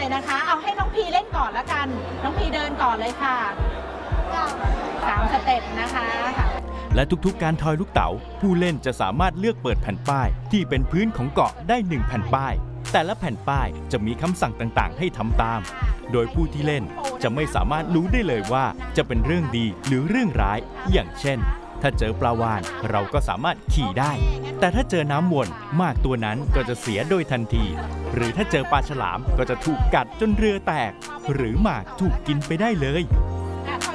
นะคะ เอาให้น้องพีเล่นก่อนแล้วกันน้องพีเดินก่อนเลยค่ะ3 สเต็ปนะคะและทุกๆการทอยลูกเต๋าผู้เล่นจะสามารถเลือกเปิดแผ่นป้ายที่เป็นพื้นของเกาะได้1แผ่นป้ายแต่ละแผ่นป้ายจะมีคำสั่งต่างๆให้ทำตามโดยผู้ที่เล่นจะไม่สามารถรู้ได้เลยว่าจะเป็นเรื่องดีหรือเรื่องร้ายอย่างเช่นถ้าเจอปลาวาฬเราก็สามารถขี่ได้แต่ถ้าเจอน้ำวนหมากตัวนั้นก็จะเสียโดยทันทีหรือถ้าเจอปลาฉลามก็จะถูกกัดจนเรือแตกหรือหมากถูกกินไปได้เลย